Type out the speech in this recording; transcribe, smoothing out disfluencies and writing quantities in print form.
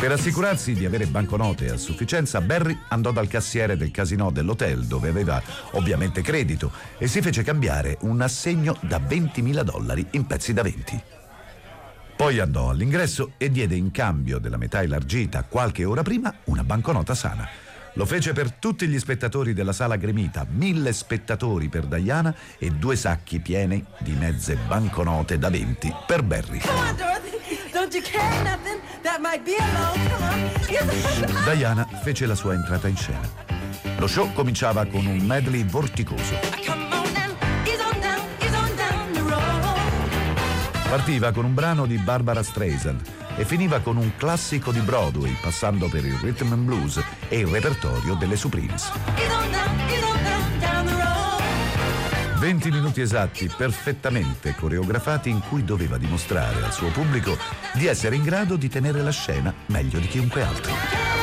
Per assicurarsi di avere banconote a sufficienza, Barry andò dal cassiere del casinò dell'hotel, dove aveva ovviamente credito, e si fece cambiare un assegno da $20.000 in pezzi da 20. Poi andò all'ingresso e diede in cambio della metà elargita qualche ora prima una banconota sana. Lo fece per tutti gli spettatori della sala gremita, 1.000 spettatori per Diana e 2 sacchi pieni di mezze banconote da 20 per Barry. Diana fece la sua entrata in scena. Lo show cominciava con un medley vorticoso. Partiva con un brano di Barbara Streisand e finiva con un classico di Broadway, passando per il rhythm and blues e il repertorio delle Supremes. 20 minuti esatti, perfettamente coreografati, in cui doveva dimostrare al suo pubblico di essere in grado di tenere la scena meglio di chiunque altro.